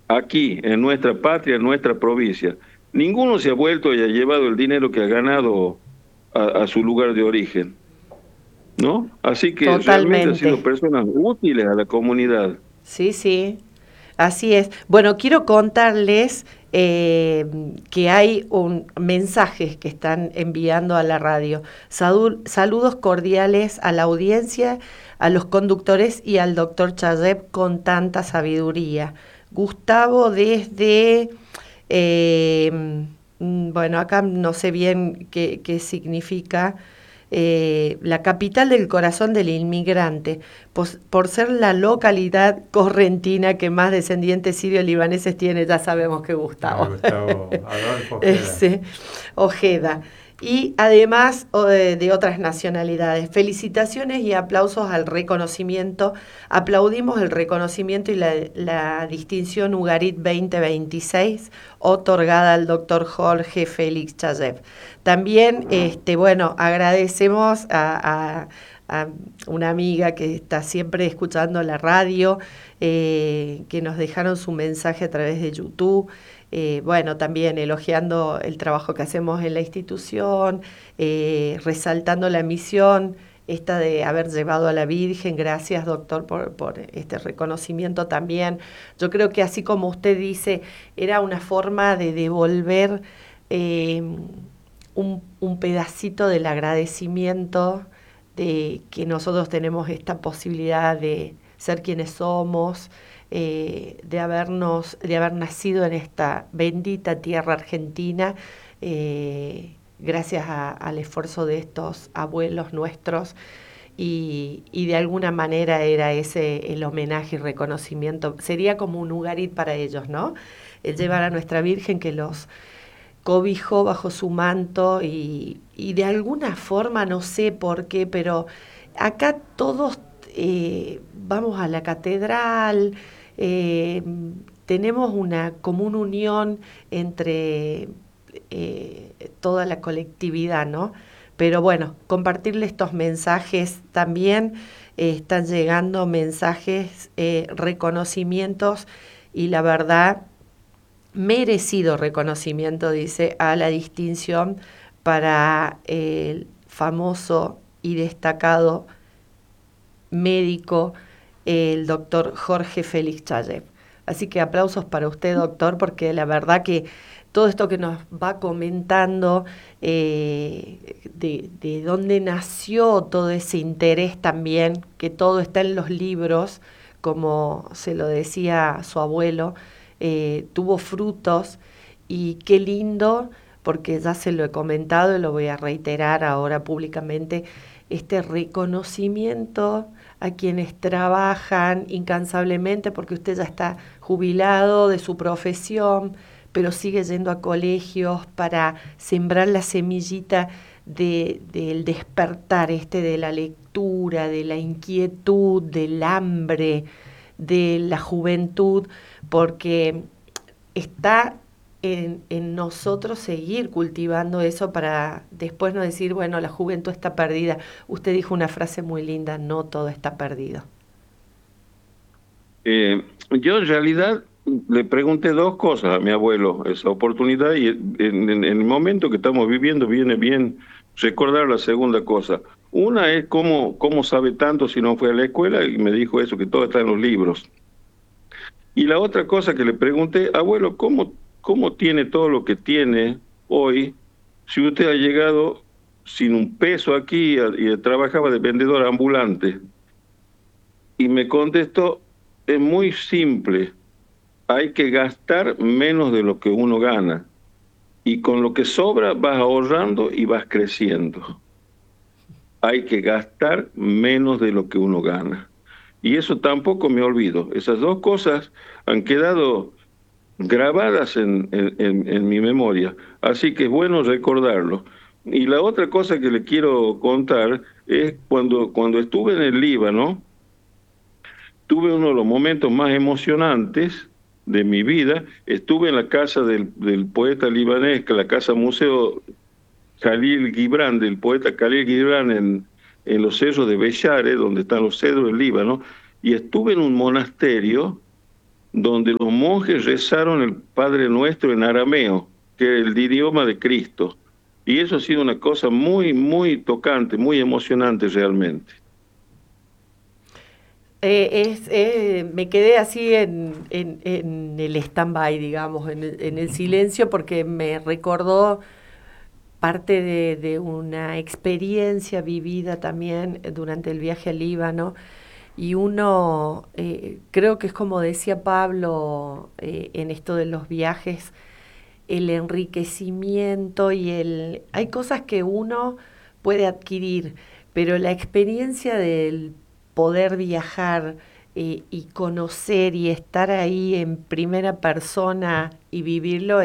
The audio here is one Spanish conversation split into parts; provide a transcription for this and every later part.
aquí, en nuestra patria, en nuestra provincia. Ninguno se ha vuelto y ha llevado el dinero que ha ganado a su lugar de origen, ¿no? Así que realmente han sido Totalmente. personas útiles a la comunidad. Sí, sí, así es. Bueno, quiero contarles que hay mensajes que están enviando a la radio. Saludos cordiales a la audiencia, a los conductores y al doctor Chayeb con tanta sabiduría. Gustavo desde, bueno, acá no sé bien qué significa, la capital del corazón del inmigrante, por ser la localidad correntina que más descendientes sirio-libaneses tiene, ya sabemos que Ah, Gustavo. Gustavo Adolfo Ojeda. Ese, Ojeda. Y además de otras nacionalidades. Felicitaciones y aplausos al reconocimiento. Aplaudimos el reconocimiento y la distinción Ugarit 2026 otorgada al doctor Jorge Félix Chayev. También, bueno, agradecemos a una amiga que está siempre escuchando la radio, que nos dejaron su mensaje a través de YouTube. Bueno, también elogiando el trabajo que hacemos en la institución, resaltando la misión esta de haber llevado a la Virgen. Gracias, doctor, por este reconocimiento también. Yo creo que así como usted dice, era una forma de devolver eh, un pedacito del agradecimiento de que nosotros tenemos esta posibilidad de ser quienes somos, de haber nacido en esta bendita tierra argentina, gracias al esfuerzo de estos abuelos nuestros. Y de alguna manera era ese el homenaje y reconocimiento. Sería como un Ugarit para ellos, ¿no? El llevar a nuestra Virgen que los cobijó bajo su manto y de alguna forma, no sé por qué, pero acá todos vamos a la catedral, eh, tenemos una común unión entre toda la colectividad, ¿no? Pero bueno, compartirle estos mensajes también, están llegando mensajes, reconocimientos y la verdad merecido reconocimiento, dice, a la distinción para el famoso y destacado médico, el doctor Jorge Félix Chayev. Así que aplausos para usted, doctor, porque la verdad que todo esto que nos va comentando, de dónde nació todo ese interés también, que todo está en los libros, como se lo decía su abuelo, tuvo frutos y qué lindo, porque ya se lo he comentado y lo voy a reiterar ahora públicamente, este reconocimiento a quienes trabajan incansablemente, porque usted ya está jubilado de su profesión, pero sigue yendo a colegios para sembrar la semillita del despertar de la lectura, de la inquietud, del hambre, de la juventud, porque está en nosotros seguir cultivando eso para después no decir, bueno, la juventud está perdida. Usted dijo una frase muy linda, no todo está perdido. Yo en realidad le pregunté dos cosas a mi abuelo, esa oportunidad, y en el momento que estamos viviendo viene bien recordar la segunda cosa. Una es cómo sabe tanto si no fue a la escuela, y me dijo eso, que todo está en los libros. Y la otra cosa que le pregunté, abuelo, ¿cómo tiene todo lo que tiene hoy si usted ha llegado sin un peso aquí y trabajaba de vendedor ambulante? Y me contestó, es muy simple, hay que gastar menos de lo que uno gana. Y con lo que sobra vas ahorrando y vas creciendo. Hay que gastar menos de lo que uno gana. Y eso tampoco me olvido. Esas dos cosas han quedado grabadas en mi memoria. Así que es bueno recordarlo. Y la otra cosa que le quiero contar es cuando estuve en el Líbano, tuve uno de los momentos más emocionantes de mi vida. Estuve en la casa del poeta libanés, que la casa museo Khalil Gibran, del poeta Khalil Gibran en los cerros de Beshare, donde están los cedros del Líbano, y estuve en un monasterio donde los monjes rezaron el Padre Nuestro en arameo, que es el idioma de Cristo. Y eso ha sido una cosa muy, muy tocante, muy emocionante realmente. Me quedé así en el stand-by, digamos, en el silencio, porque me recordó parte de una experiencia vivida también durante el viaje al Líbano. Y uno, creo que es como decía Pablo en esto de los viajes, el enriquecimiento hay cosas que uno puede adquirir, pero la experiencia del poder viajar y conocer y estar ahí en primera persona y vivirlo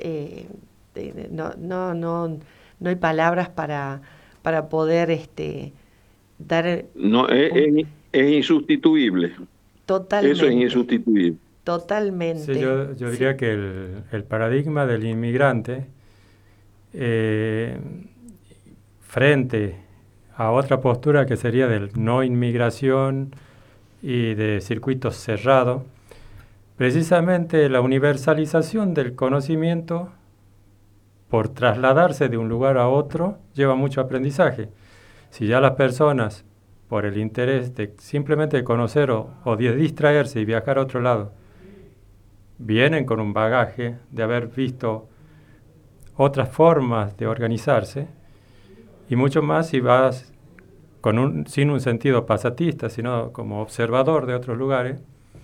no hay palabras para poder dar No, un, es insustituible. Eso es totalmente, insustituible. Sí, totalmente, yo sí. diría que el paradigma del inmigrante eh, frente a otra postura que sería del no inmigración y de circuitos cerrados, precisamente la universalización del conocimiento por trasladarse de un lugar a otro lleva mucho aprendizaje. Si ya las personas, por el interés de simplemente conocer o de distraerse y viajar a otro lado, vienen con un bagaje de haber visto otras formas de organizarse, y mucho más si vas sin un sentido pasatista, sino como observador de otros lugares.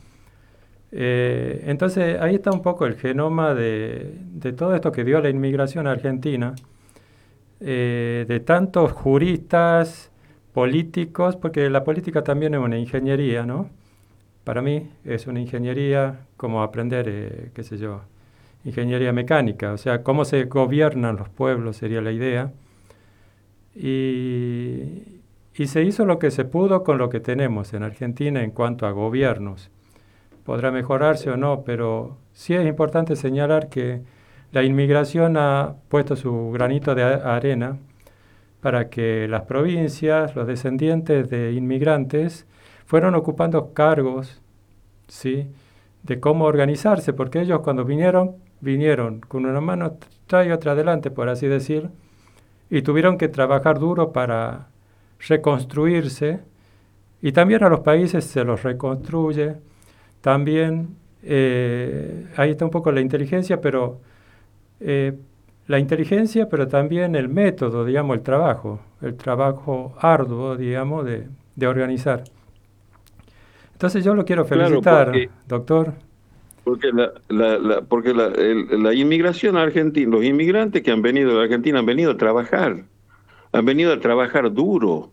Entonces ahí está un poco el genoma de todo esto que dio la inmigración argentina, de tantos juristas, políticos, porque la política también es una ingeniería, ¿no? Para mí es una ingeniería como aprender, qué sé yo, ingeniería mecánica, o sea, cómo se gobiernan los pueblos sería la idea. Y se hizo lo que se pudo con lo que tenemos en Argentina en cuanto a gobiernos. Podrá mejorarse o no, pero sí es importante señalar que la inmigración ha puesto su granito de arena para que las provincias, los descendientes de inmigrantes, fueron ocupando cargos, ¿sí?, de cómo organizarse, porque ellos cuando vinieron con una mano atrás y otra adelante, por así decir, y tuvieron que trabajar duro para reconstruirse, y también a los países se los reconstruye. También ahí está un poco la inteligencia, pero también el método, digamos, el trabajo arduo, digamos, de organizar. Entonces yo lo quiero Claro, felicitar, doctor. porque la inmigración argentina, los inmigrantes que han venido a la Argentina han venido a trabajar duro,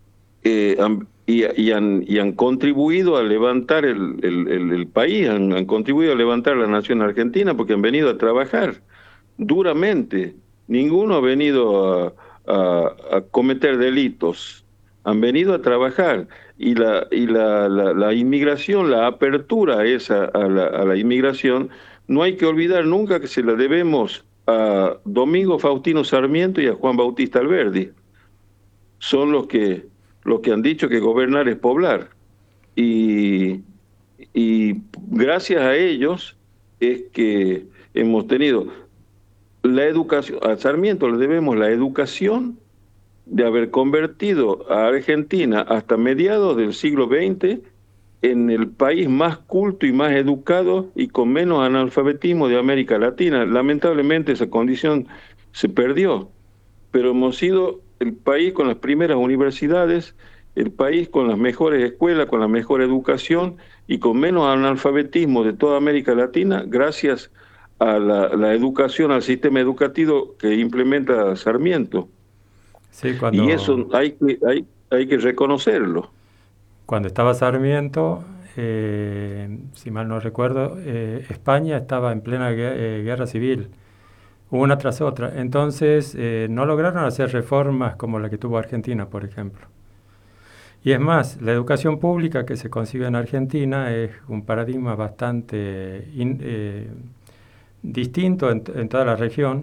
y han contribuido a levantar el país, han contribuido a levantar la nación argentina porque han venido a trabajar duramente. Ninguno ha venido a cometer delitos, han venido a trabajar. Y la inmigración, la apertura esa a la inmigración, no hay que olvidar nunca que se la debemos a Domingo Faustino Sarmiento y a Juan Bautista Alberdi. Son los que han dicho que gobernar es poblar. Y, y gracias a ellos es que hemos tenido la educación. A Sarmiento le debemos la educación de haber convertido a Argentina hasta mediados del siglo XX en el país más culto y más educado y con menos analfabetismo de América Latina. Lamentablemente esa condición se perdió, pero hemos sido el país con las primeras universidades, el país con las mejores escuelas, con la mejor educación y con menos analfabetismo de toda América Latina, gracias a la educación, al sistema educativo que implementa Sarmiento. Sí, Y eso hay que reconocerlo. cuando estaba Sarmiento, si mal no recuerdo, España estaba en plena guerra civil, una tras otra. Entonces, no lograron hacer reformas como la que tuvo Argentina, por ejemplo. Y es más, la educación pública que se concibe en Argentina es un paradigma bastante distinto en toda la región.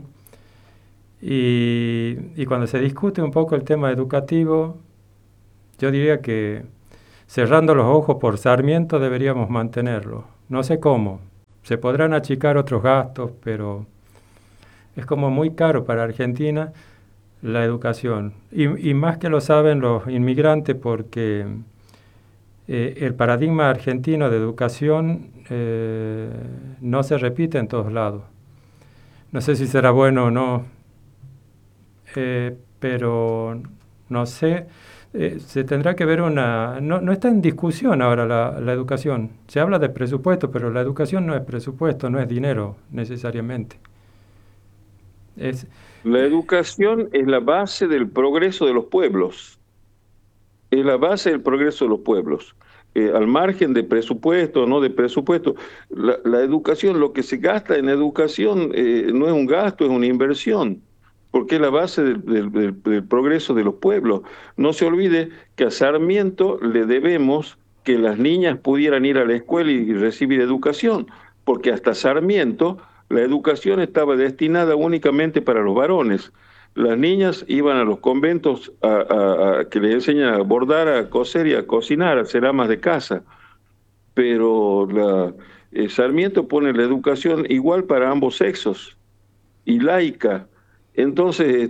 Y cuando se discute un poco el tema educativo, yo diría que cerrando los ojos por Sarmiento deberíamos mantenerlo, No sé cómo. Se podrán achicar otros gastos, pero es como muy caro para Argentina la educación. Y más que lo saben los inmigrantes porque el paradigma argentino de educación no se repite en todos lados. No sé si será bueno o no, pero no sé. Se tendrá que ver una... No, no está en discusión ahora la educación. Se habla de presupuesto, pero la educación no es presupuesto, no es dinero necesariamente. Es, La educación es la base del progreso de los pueblos. Es la base del progreso de los pueblos. Al margen de presupuesto o no de presupuesto, la educación, lo que se gasta en educación no es un gasto, es una inversión, porque es la base del progreso de los pueblos. No se olvide que a Sarmiento le debemos que las niñas pudieran ir a la escuela y recibir educación, porque hasta Sarmiento la educación estaba destinada únicamente para los varones. Las niñas iban a los conventos a que les enseñan a bordar, a coser y a cocinar, a ser amas de casa. Pero Sarmiento pone la educación igual para ambos sexos y laica. Entonces,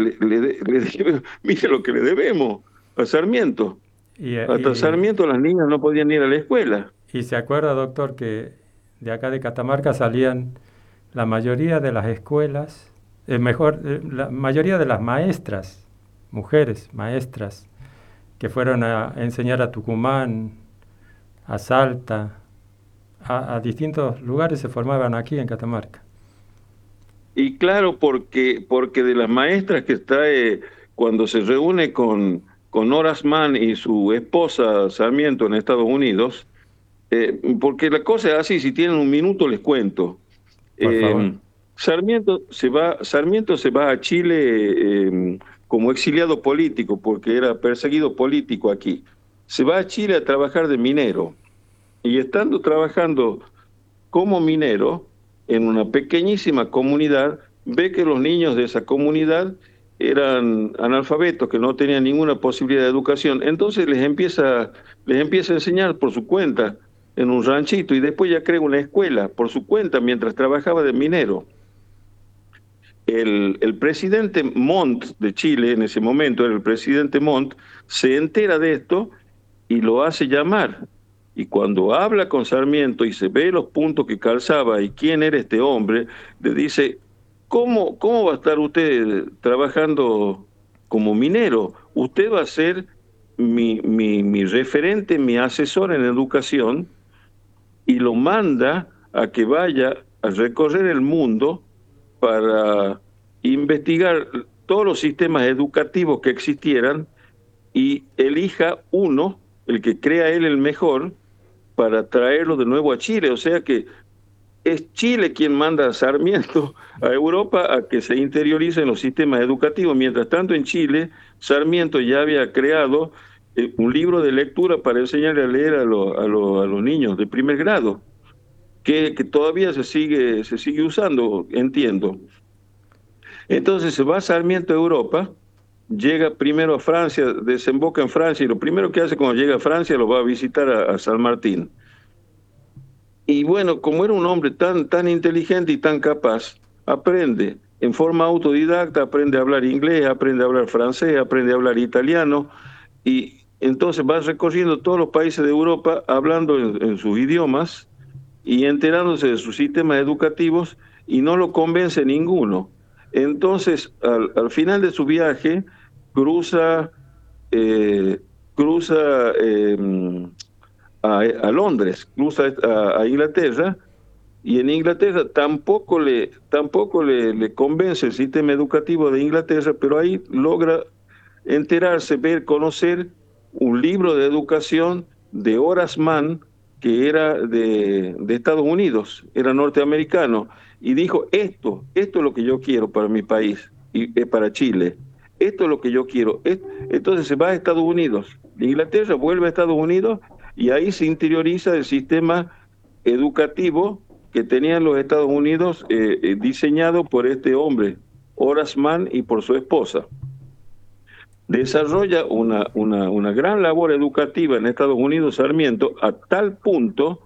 mire lo que le debemos a Sarmiento. Hasta Sarmiento las niñas no podían ir a la escuela. y se acuerda, doctor, que de acá de Catamarca salían la mayoría de las escuelas, la mayoría de las maestras, mujeres maestras, que fueron a enseñar a Tucumán, a Salta, a distintos lugares se formaban aquí en Catamarca. Y claro, porque de las maestras que está, cuando se reúne con Horace Mann y su esposa Sarmiento en Estados Unidos, porque la cosa es así, si tienen un minuto les cuento. Por favor. Sarmiento se va a Chile como exiliado político, porque era perseguido político aquí. Se va a Chile a trabajar de minero, y estando trabajando como minero en una pequeñísima comunidad, ve que los niños de esa comunidad eran analfabetos, que no tenían ninguna posibilidad de educación. Entonces les empieza a enseñar por su cuenta en un ranchito, y después ya crea una escuela por su cuenta mientras trabajaba de minero. El presidente Montt de Chile, en ese momento era el presidente Montt, se entera de esto y lo hace llamar. Y cuando habla con Sarmiento y se ve los puntos que calzaba y quién era este hombre, le dice: ¿cómo va a estar usted trabajando como minero? Usted va a ser mi referente, mi asesor en educación, y lo manda a que vaya a recorrer el mundo para investigar todos los sistemas educativos que existieran y elija uno, el que crea él el mejor, para traerlo de nuevo a Chile. O sea que es Chile quien manda a Sarmiento a Europa a que se interiorice en los sistemas educativos. Mientras tanto, en Chile, Sarmiento ya había creado un libro de lectura para enseñarle a leer a los niños de primer grado, que todavía se sigue usando, entiendo. Entonces se va Sarmiento a Europa, llega primero a Francia, desemboca en Francia, y lo primero que hace cuando llega a Francia lo va a visitar a San Martín. Y bueno, como era un hombre tan inteligente y tan capaz, aprende en forma autodidacta, aprende a hablar inglés, aprende a hablar francés, aprende a hablar italiano, y entonces va recorriendo todos los países de Europa hablando en sus idiomas y enterándose de sus sistemas educativos, y no lo convence ninguno. Entonces, al final de su viaje, cruza a Londres, cruza a Inglaterra, y en Inglaterra tampoco le convence el sistema educativo de Inglaterra, pero ahí logra enterarse, ver, conocer un libro de educación de Horace Mann, que era de Estados Unidos, era norteamericano, y dijo: esto es lo que yo quiero para mi país y para Chile, esto es lo que yo quiero. Entonces se va a Estados Unidos, de Inglaterra vuelve a Estados Unidos, y ahí se interioriza el sistema educativo que tenían los Estados Unidos, diseñado por este hombre, Horace Mann, y por su esposa. Desarrolla una gran labor educativa en Estados Unidos, Sarmiento, a tal punto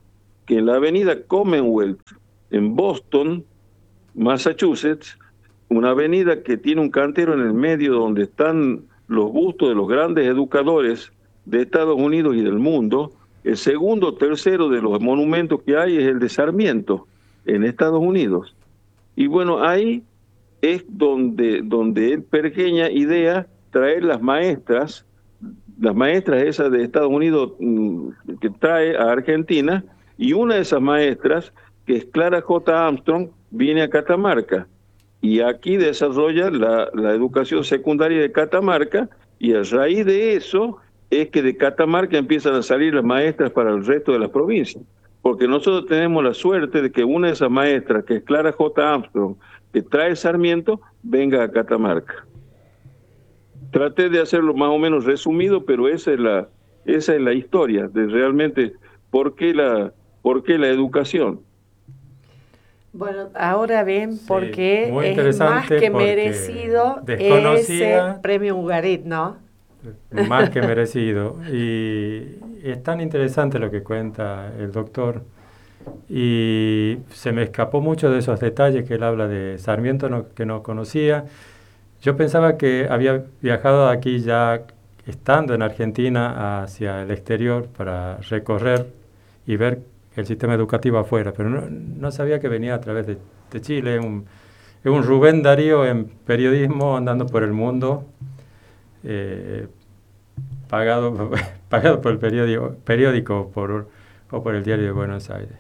que en la avenida Commonwealth, en Boston, Massachusetts, una avenida que tiene un cantero en el medio donde están los bustos de los grandes educadores de Estados Unidos y del mundo, el segundo o tercero de los monumentos que hay es el de Sarmiento, en Estados Unidos. Y bueno, ahí es donde él pequeña idea traer las maestras esas de Estados Unidos que trae a Argentina, y una de esas maestras, que es Clara J. Armstrong, viene a Catamarca y aquí desarrolla la educación secundaria de Catamarca, y a raíz de eso es que de Catamarca empiezan a salir las maestras para el resto de las provincias, porque nosotros tenemos la suerte de que una de esas maestras, que es Clara J. Armstrong, que trae Sarmiento, venga a Catamarca. Traté de hacerlo más o menos resumido, pero esa es la historia de realmente por qué la educación. Bueno, ahora ven Sí, por qué muy es más interesante que porque merecido ese desconocía, premio Ugarit, ¿no? más que merecido. Y es tan interesante lo que cuenta el doctor. Y se me escapó mucho de esos detalles que él habla de Sarmiento, que no conocía. Yo pensaba que había viajado aquí ya estando en Argentina hacia el exterior para recorrer y ver el sistema educativo afuera, pero no sabía que venía a través de Chile. Es un Rubén Darío en periodismo andando por el mundo, eh, pagado, pagado por el periódico o por el Diario de Buenos Aires.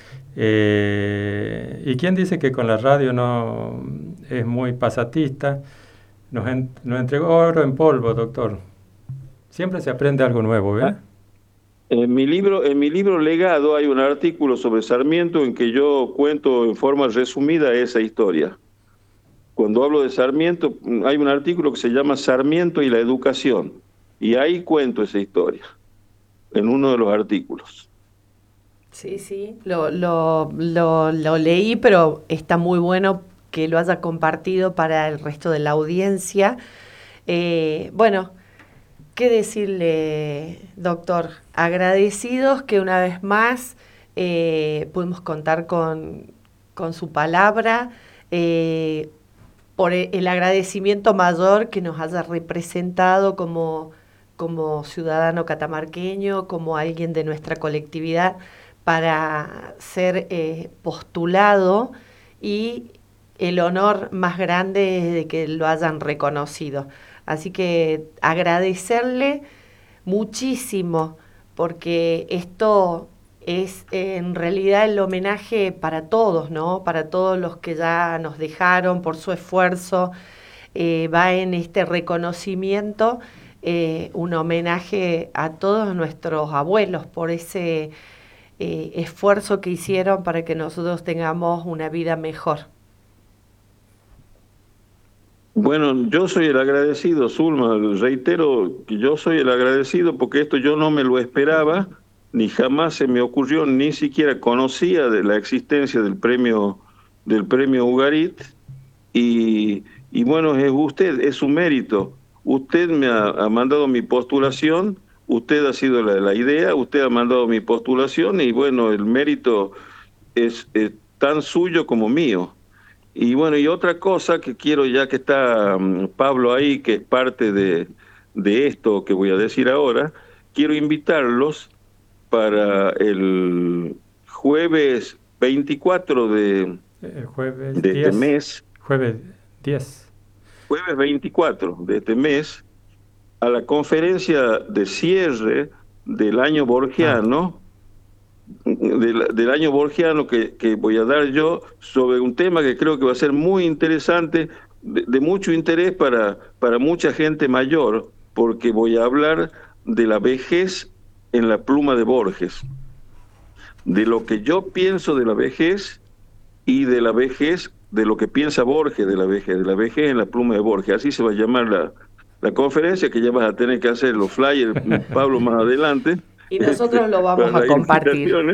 ¿Y quién dice que con la radio no es muy pasatista? Nos entregó oro en polvo, doctor. Siempre se aprende algo nuevo, ¿eh? En mi libro Legado hay un artículo sobre Sarmiento en que yo cuento en forma resumida esa historia. Cuando hablo de Sarmiento, hay un artículo que se llama Sarmiento y la educación, y ahí cuento esa historia, en uno de los artículos. Sí, sí, lo leí, pero está muy bueno que lo haya compartido para el resto de la audiencia. Bueno, ¿qué decirle, doctor? Agradecidos que una vez más pudimos contar con su palabra, por el agradecimiento mayor que nos haya representado como ciudadano catamarqueño, como alguien de nuestra colectividad, para ser postulado, y el honor más grande es de que lo hayan reconocido. Así que agradecerle muchísimo, porque esto es en realidad el homenaje para todos, ¿no? Para todos los que ya nos dejaron por su esfuerzo. Va en este reconocimiento, un homenaje a todos nuestros abuelos por ese esfuerzo que hicieron para que nosotros tengamos una vida mejor. Bueno, yo soy el agradecido, Zulma, reitero que yo soy el agradecido porque esto yo no me lo esperaba, ni jamás se me ocurrió, ni siquiera conocía de la existencia del premio Ugarit, y bueno, es usted, es su mérito. Usted me ha mandado mi postulación, usted ha sido la idea, usted ha mandado mi postulación, y bueno, el mérito es tan suyo como mío. Y bueno, y otra cosa que quiero, ya que está Pablo ahí, que es parte de esto que voy a decir ahora, quiero invitarlos para el jueves 24 El jueves de 10. este mes, Jueves 10. jueves 24 de este mes, a la conferencia de cierre del año borgiano, del año borgiano que voy a dar yo, sobre un tema que creo que va a ser muy interesante, de mucho interés para mucha gente mayor, porque voy a hablar de la vejez en la pluma de Borges, de lo que yo pienso de la vejez y de la vejez, de lo que piensa Borges de la vejez en la pluma de Borges. Así se va a llamar la conferencia, que ya vas a tener que hacer los flyers, Pablo, más adelante. Y nosotros lo vamos a compartir.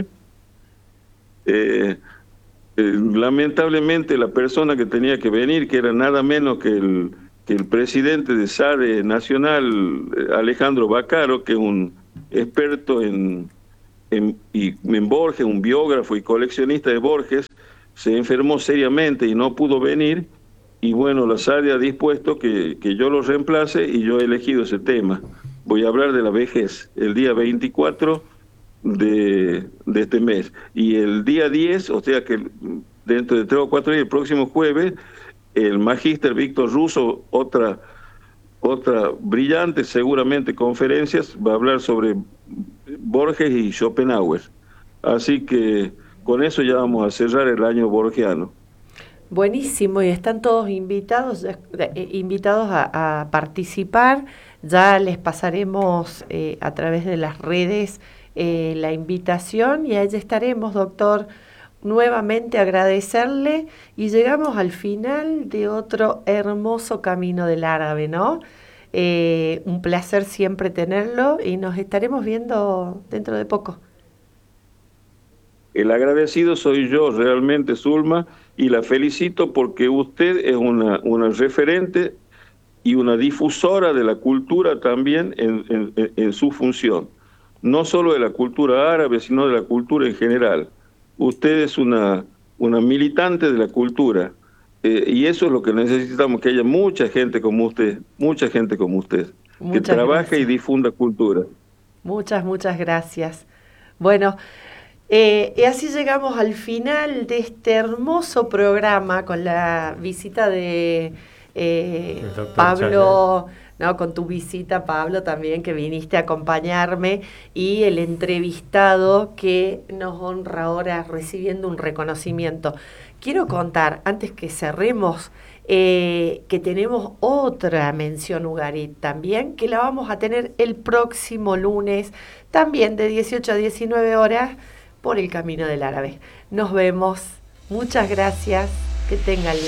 Lamentablemente la persona que tenía que venir, que era nada menos que el presidente de SADE Nacional, Alejandro Baccaro, que es un experto en en Borges, un biógrafo y coleccionista de Borges, se enfermó seriamente y no pudo venir, y bueno, la SADE ha dispuesto que yo lo reemplace y yo he elegido ese tema. Voy a hablar de la vejez, el día 24 de este mes. Y el día 10, o sea que dentro de 3 o 4 días, el próximo jueves, el magíster Víctor Russo, otra brillante, seguramente, conferencias, va a hablar sobre Borges y Schopenhauer. Así que con eso ya vamos a cerrar el año borgiano. Buenísimo, y están todos invitados, invitados a participar. Ya les pasaremos a través de las redes la invitación y allí estaremos, doctor. Nuevamente agradecerle y llegamos al final de otro hermoso camino del árabe, ¿no? Un placer siempre tenerlo y nos estaremos viendo dentro de poco. El agradecido soy yo realmente, Zulma, y la felicito porque usted es una referente y una difusora de la cultura también en su función. No solo de la cultura árabe, sino de la cultura en general. Usted es una militante de la cultura, y eso es lo que necesitamos, que haya mucha gente como usted, que Muchas trabaje y gracias. difunda cultura. Muchas gracias. Bueno, y así llegamos al final de este hermoso programa con la visita de El doctor Pablo, ¿no? Con tu visita, Pablo, también que viniste a acompañarme y el entrevistado que nos honra ahora recibiendo un reconocimiento. Quiero contar, antes que cerremos, que tenemos otra mención Ugarit también, que la vamos a tener el próximo lunes, también de 18 a 19 horas, por el Camino del Árabe. Nos vemos. Muchas gracias. Que tengan